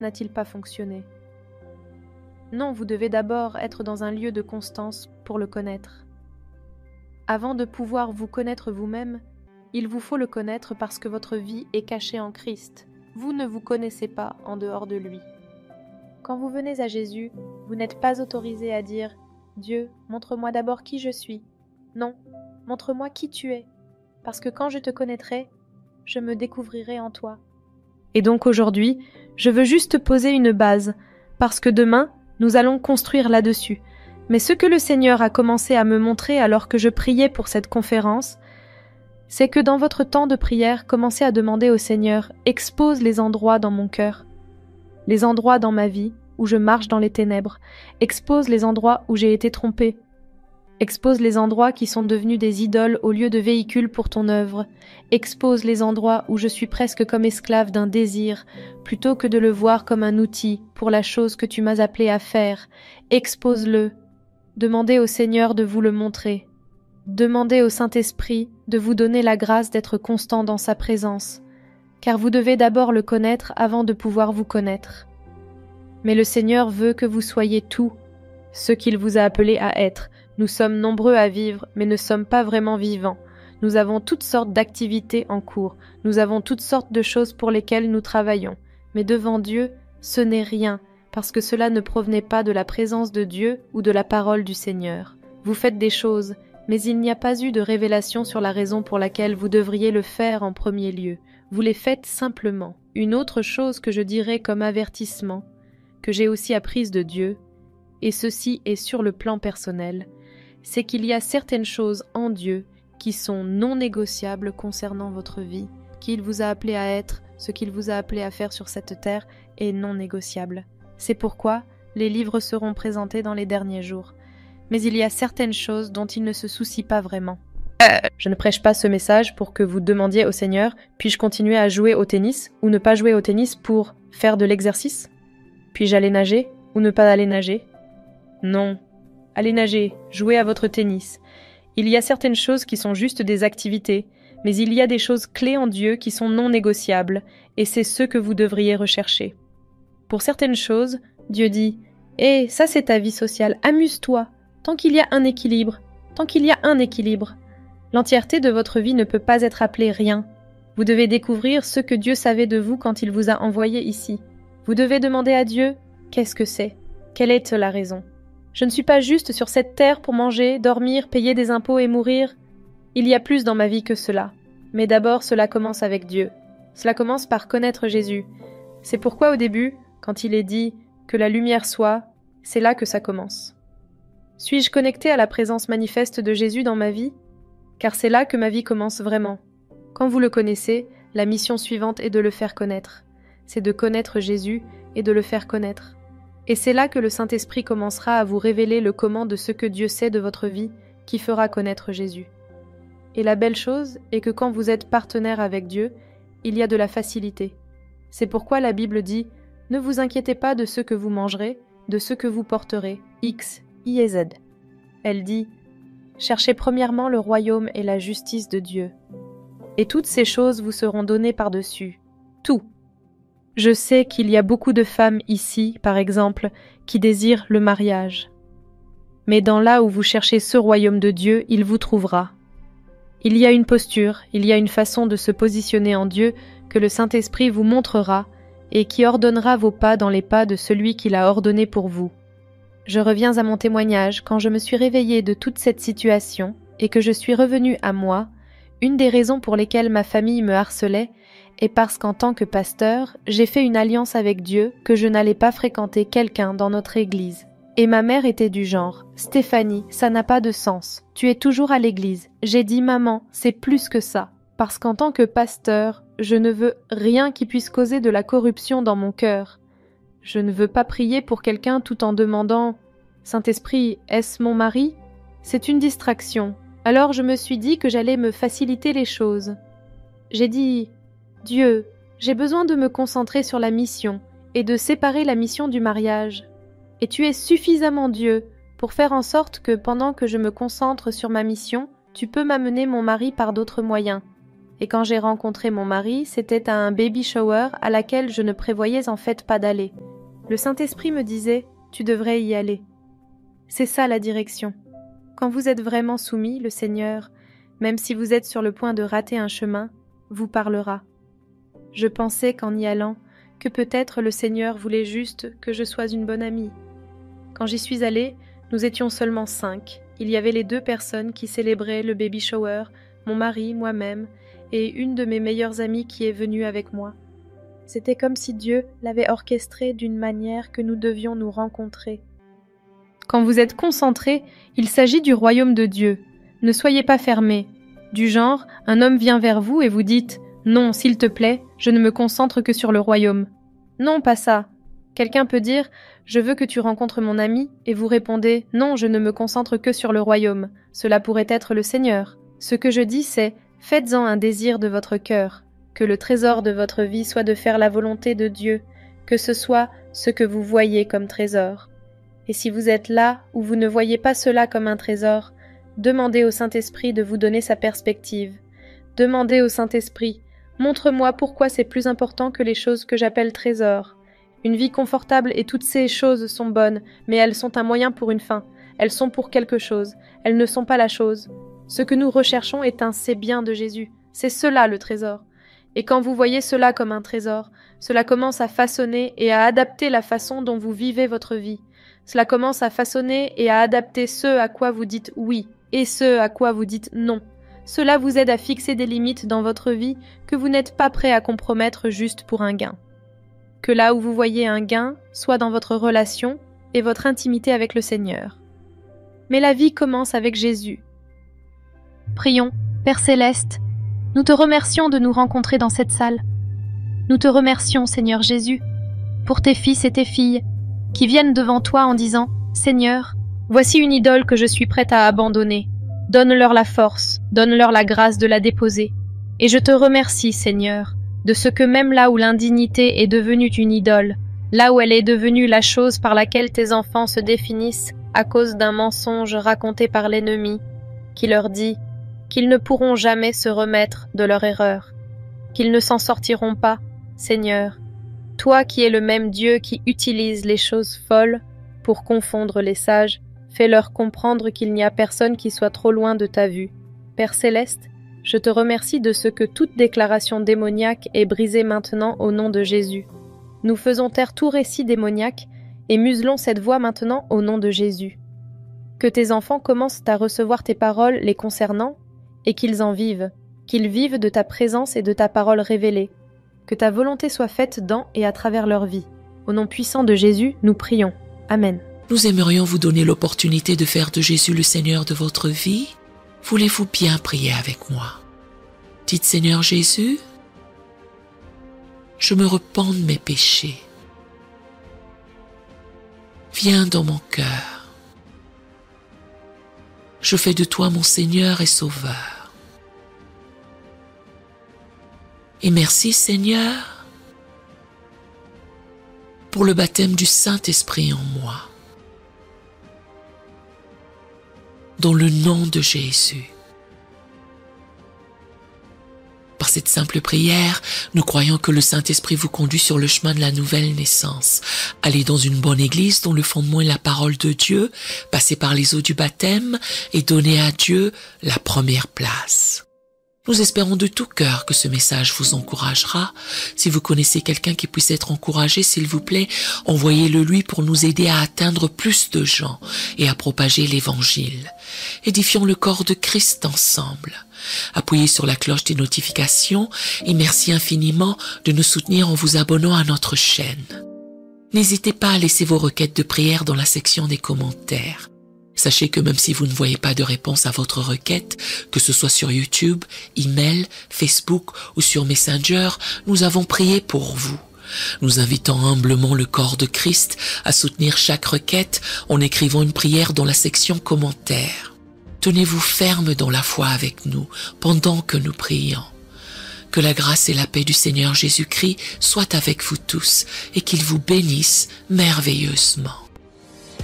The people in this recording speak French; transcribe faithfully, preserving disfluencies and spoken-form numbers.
n'a-t-il pas fonctionné? Non, vous devez d'abord être dans un lieu de constance pour le connaître. Avant de pouvoir vous connaître vous-même, il vous faut le connaître parce que votre vie est cachée en Christ. Vous ne vous connaissez pas en dehors de lui. Quand vous venez à Jésus, vous n'êtes pas autorisé à dire « Dieu, montre-moi d'abord qui je suis ». Non, montre-moi qui tu es, parce que quand je te connaîtrai, je me découvrirai en toi. Et donc aujourd'hui, je veux juste poser une base, parce que demain, nous allons construire là-dessus. Mais ce que le Seigneur a commencé à me montrer alors que je priais pour cette conférence, c'est que dans votre temps de prière, commencez à demander au Seigneur « Expose les endroits dans mon cœur, les endroits dans ma vie où je marche dans les ténèbres, expose les endroits où j'ai été trompé, expose les endroits qui sont devenus des idoles au lieu de véhicules pour ton œuvre, expose les endroits où je suis presque comme esclave d'un désir, plutôt que de le voir comme un outil pour la chose que tu m'as appelé à faire, expose-le. Demandez au Seigneur de vous le montrer. Demandez au Saint-Esprit de vous donner la grâce d'être constant dans sa présence, car vous devez d'abord le connaître avant de pouvoir vous connaître. Mais le Seigneur veut que vous soyez tout ce qu'il vous a appelé à être. Nous sommes nombreux à vivre, mais ne sommes pas vraiment vivants. Nous avons toutes sortes d'activités en cours, nous avons toutes sortes de choses pour lesquelles nous travaillons. Mais devant Dieu, ce n'est rien, parce que cela ne provenait pas de la présence de Dieu ou de la parole du Seigneur. Vous faites des choses, mais il n'y a pas eu de révélation sur la raison pour laquelle vous devriez le faire en premier lieu. Vous les faites simplement. Une autre chose que je dirais comme avertissement, que j'ai aussi apprise de Dieu, et ceci est sur le plan personnel, c'est qu'il y a certaines choses en Dieu qui sont non négociables concernant votre vie, qu'il vous a appelé à être, ce qu'il vous a appelé à faire sur cette terre est non négociable. C'est pourquoi les livres seront présentés dans les derniers jours. Mais il y a certaines choses dont il ne se soucie pas vraiment. Je ne prêche pas ce message pour que vous demandiez au Seigneur « Puis-je continuer à jouer au tennis ou ne pas jouer au tennis pour faire de l'exercice? Puis-je aller nager ou ne pas aller nager ?» Non. Allez nager, jouez à votre tennis. Il y a certaines choses qui sont juste des activités, mais il y a des choses clés en Dieu qui sont non négociables, et c'est ce que vous devriez rechercher. Pour certaines choses, Dieu dit « Eh, ça c'est ta vie sociale, amuse-toi, tant qu'il y a un équilibre, tant qu'il y a un équilibre. » L'entièreté de votre vie ne peut pas être appelée rien. Vous devez découvrir ce que Dieu savait de vous quand il vous a envoyé ici. Vous devez demander à Dieu « Qu'est-ce que c'est? Quelle est la raison ?» Je ne suis pas juste sur cette terre pour manger, dormir, payer des impôts et mourir. Il y a plus dans ma vie que cela. Mais d'abord, cela commence avec Dieu. Cela commence par connaître Jésus. C'est pourquoi au début, quand il est dit « que la lumière soit », c'est là que ça commence. Suis-je connecté à la présence manifeste de Jésus dans ma vie? Car c'est là que ma vie commence vraiment. Quand vous le connaissez, la mission suivante est de le faire connaître. C'est de connaître Jésus et de le faire connaître. Et c'est là que le Saint-Esprit commencera à vous révéler le comment de ce que Dieu sait de votre vie qui fera connaître Jésus. Et la belle chose est que quand vous êtes partenaire avec Dieu, il y a de la facilité. C'est pourquoi la Bible dit « Ne vous inquiétez pas de ce que vous mangerez, de ce que vous porterez. » X, I et Z. Elle dit « Cherchez premièrement le royaume et la justice de Dieu. Et toutes ces choses vous seront données par-dessus. Tout. » Je sais qu'il y a beaucoup de femmes ici, par exemple, qui désirent le mariage. Mais dans là où vous cherchez ce royaume de Dieu, il vous trouvera. Il y a une posture, il y a une façon de se positionner en Dieu que le Saint-Esprit vous montrera et qui ordonnera vos pas dans les pas de celui qui l'a ordonné pour vous. Je reviens à mon témoignage quand je me suis réveillée de toute cette situation et que je suis revenue à moi. Une des raisons pour lesquelles ma famille me harcelait est parce qu'en tant que pasteur, j'ai fait une alliance avec Dieu que je n'allais pas fréquenter quelqu'un dans notre église. Et ma mère était du genre « Stéphanie, ça n'a pas de sens. Tu es toujours à l'église. » J'ai dit « Maman, c'est plus que ça. » Parce qu'en tant que pasteur, je ne veux rien qui puisse causer de la corruption dans mon cœur. Je ne veux pas prier pour quelqu'un tout en demandant « Saint-Esprit, est-ce mon mari ?» C'est une distraction. Alors je me suis dit que j'allais me faciliter les choses. J'ai dit « Dieu, j'ai besoin de me concentrer sur la mission et de séparer la mission du mariage. Et tu es suffisamment Dieu pour faire en sorte que pendant que je me concentre sur ma mission, tu peux m'amener mon mari par d'autres moyens. » Et quand j'ai rencontré mon mari, c'était à un baby shower à laquelle je ne prévoyais en fait pas d'aller. Le Saint-Esprit me disait « Tu devrais y aller ». C'est ça la direction. Quand vous êtes vraiment soumis, le Seigneur, même si vous êtes sur le point de rater un chemin, vous parlera. Je pensais qu'en y allant, que peut-être le Seigneur voulait juste que je sois une bonne amie. Quand j'y suis allée, nous étions seulement cinq. Il y avait les deux personnes qui célébraient le baby shower, mon mari, moi-même, et une de mes meilleures amies qui est venue avec moi. C'était comme si Dieu l'avait orchestré d'une manière que nous devions nous rencontrer. Quand vous êtes concentrés, il s'agit du royaume de Dieu. Ne soyez pas fermés. Du genre, un homme vient vers vous et vous dites « Non, s'il te plaît, je ne me concentre que sur le royaume. » Non, pas ça. Quelqu'un peut dire « Je veux que tu rencontres mon ami » et vous répondez « Non, je ne me concentre que sur le royaume. » Cela pourrait être le Seigneur. Ce que je dis, c'est « Faites-en un désir de votre cœur. Que le trésor de votre vie soit de faire la volonté de Dieu, que ce soit ce que vous voyez comme trésor. Et si vous êtes là où vous ne voyez pas cela comme un trésor, demandez au Saint-Esprit de vous donner sa perspective. Demandez au Saint-Esprit « Montre-moi pourquoi c'est plus important que les choses que j'appelle trésors. Une vie confortable et toutes ces choses sont bonnes, mais elles sont un moyen pour une fin. Elles sont pour quelque chose. Elles ne sont pas la chose. Ce que nous recherchons est un c'est bien de Jésus. C'est cela le trésor. Et quand vous voyez cela comme un trésor, cela commence à façonner et à adapter la façon dont vous vivez votre vie. Cela commence à façonner et à adapter ce à quoi vous dites oui et ce à quoi vous dites non. Cela vous aide à fixer des limites dans votre vie que vous n'êtes pas prêt à compromettre juste pour un gain. Que là où vous voyez un gain soit dans votre relation et votre intimité avec le Seigneur. Mais la vie commence avec Jésus. Prions, Père Céleste, nous te remercions de nous rencontrer dans cette salle. Nous te remercions, Seigneur Jésus, pour tes fils et tes filles qui viennent devant toi en disant « Seigneur, voici une idole que je suis prête à abandonner. Donne-leur la force, donne-leur la grâce de la déposer. Et je te remercie, Seigneur, de ce que même là où l'indignité est devenue une idole, là où elle est devenue la chose par laquelle tes enfants se définissent à cause d'un mensonge raconté par l'ennemi, qui leur dit qu'ils ne pourront jamais se remettre de leur erreur, qu'ils ne s'en sortiront pas, Seigneur, toi qui es le même Dieu qui utilise les choses folles pour confondre les sages, fais-leur comprendre qu'il n'y a personne qui soit trop loin de ta vue. Père Céleste, je te remercie de ce que toute déclaration démoniaque est brisée maintenant au nom de Jésus. Nous faisons taire tout récit démoniaque et muselons cette voix maintenant au nom de Jésus. Que tes enfants commencent à recevoir tes paroles les concernant et qu'ils en vivent, qu'ils vivent de ta présence et de ta parole révélée. Que ta volonté soit faite dans et à travers leur vie. Au nom puissant de Jésus, nous prions. Amen. Nous aimerions vous donner l'opportunité de faire de Jésus le Seigneur de votre vie. Voulez-vous bien prier avec moi? Dites Seigneur Jésus, je me repens de mes péchés. Viens dans mon cœur. Je fais de toi mon Seigneur et Sauveur. Et merci Seigneur pour le baptême du Saint-Esprit en moi. Dans le nom de Jésus. Par cette simple prière, nous croyons que le Saint-Esprit vous conduit sur le chemin de la nouvelle naissance. Allez dans une bonne église dont le fondement est la parole de Dieu, passez par les eaux du baptême et donnez à Dieu la première place. Nous espérons de tout cœur que ce message vous encouragera. Si vous connaissez quelqu'un qui puisse être encouragé, s'il vous plaît, envoyez-le lui pour nous aider à atteindre plus de gens et à propager l'évangile. Édifions le corps de Christ ensemble. Appuyez sur la cloche des notifications et merci infiniment de nous soutenir en vous abonnant à notre chaîne. N'hésitez pas à laisser vos requêtes de prière dans la section des commentaires. Sachez que même si vous ne voyez pas de réponse à votre requête, que ce soit sur YouTube, email, Facebook ou sur Messenger, nous avons prié pour vous. Nous invitons humblement le corps de Christ à soutenir chaque requête en écrivant une prière dans la section commentaires. Tenez-vous ferme dans la foi avec nous pendant que nous prions. Que la grâce et la paix du Seigneur Jésus-Christ soient avec vous tous et qu'il vous bénisse merveilleusement.